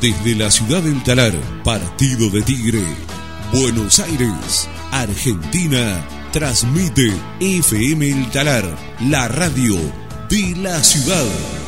Desde la ciudad del Talar, partido de Tigre, Buenos Aires, Argentina, transmite FM El Talar, la radio de la ciudad.